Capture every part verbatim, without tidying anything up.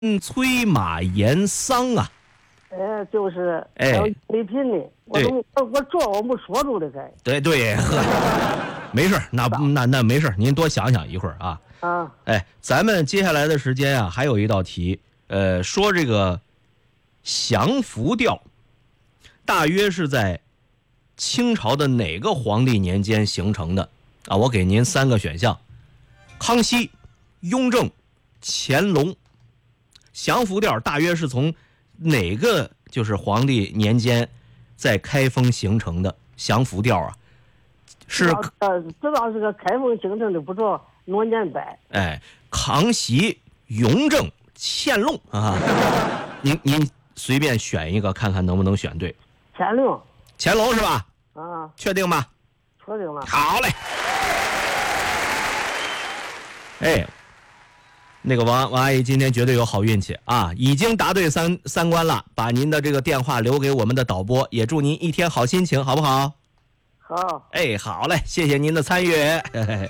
嗯，催马延丧啊。 哎，就是哎， 礼品的，我都我我做我没说出来该。 对对，没事，那那那没事，您多想想一会儿啊。 啊， 哎，咱们接下来的时间啊，还有一道题，呃，说这个降服调，大约是在清朝的哪个皇帝年间形成的啊？我给您三个选项：康熙、雍正、乾隆。降服调大约是从哪个就是皇帝年间在开封形成的降服调啊？是呃，知道是个开封形成的，不知道哪年代。 哎，康熙、雍正、乾隆啊，您您随便选一个看看能不能选对。 乾隆。 乾隆是吧？ 啊， 确定吗？ 确定了。 好嘞。哎。那个王王阿姨今天绝对有好运气啊！已经答对三三关了，把您的这个电话留给我们的导播，也祝您一天好心情，好不好？ 好。 哎，好嘞，谢谢您的参与。嘿嘿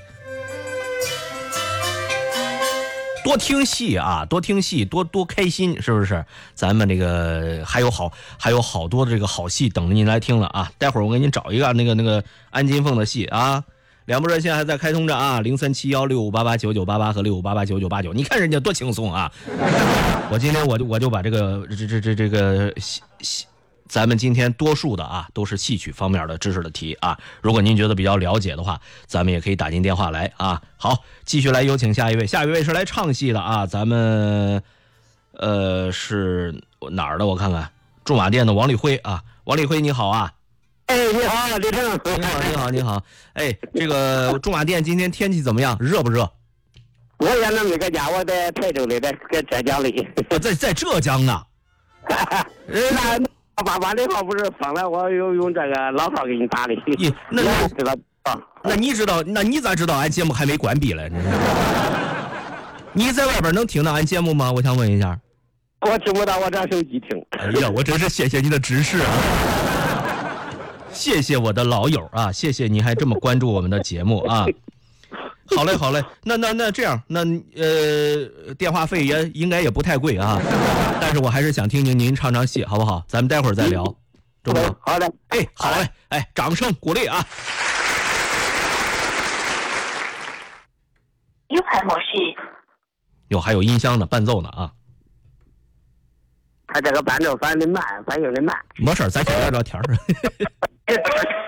多听戏啊，多听戏，多多开心，是不是？咱们这个还有好还有好多的这个好戏等着您来听了啊！待会儿我给您找一个那个那个安金凤的戏啊。两部热线还在开通着啊，零三七幺六五八八九九八八和六五八八九九八九。你看人家多轻松啊！我今天我就我就把这个这这这这个戏戏，咱们今天多数的啊都是戏曲方面的知识的题啊。如果您觉得比较了解的话，咱们也可以打进电话来啊。好，继续来有请下一位，下一位是来唱戏的啊。咱们呃是哪儿的？我看看，驻马店的王立辉啊，王立辉你好啊。 哎，你好，李成。 你好，你好，你好。哎，这个驻马店今天天气怎么样？热不热？ 我现在没搁家，我在台州里，在在浙江里。 在在浙江呢。 那八八零号不是封了，我用用这个老套给你打的。 那你知道？ 那你知道？那你咋知道俺节目还没关闭了？你在外边能听到俺节目吗？我想问一下。 我听不到，我这手机听。 哎呀，我真是谢谢你的指示啊！谢谢我的老友啊，谢谢你还这么关注我们的节目啊。好嘞，好嘞，那那那这样，那呃，电话费也应该也不太贵啊，但是我还是想听听您唱唱戏，好不好？咱们待会儿再聊，中不中？ 好的， 哎，好嘞，哎，掌声鼓励啊！ U 盘模式。 哟，还有音箱呢，伴奏呢啊。 他这个伴奏反正得慢，反应得慢。 没事，咱先聊聊天儿。